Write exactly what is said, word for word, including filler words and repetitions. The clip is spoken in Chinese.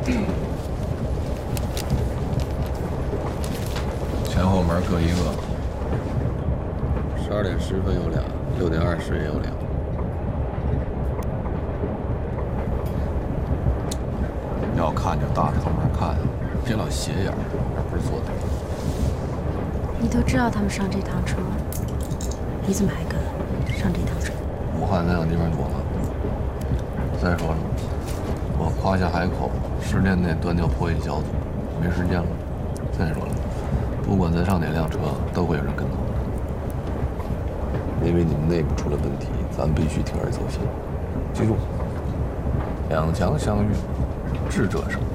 前后门各一个。 十二点十分有俩，六点二十也有俩。 要看就大敞门看，别老斜眼儿，不是坐的。 你都知道他们上这趟车，你怎么还跟上这趟车？ 武汉那样地方多了。再说了，我夸下海口，十年内断掉破译小组，没时间了。再说了，不管咱上哪辆车，都会有人跟头。因为你们内部出了问题，咱必须铤而走险。记住，两强相遇，智者胜。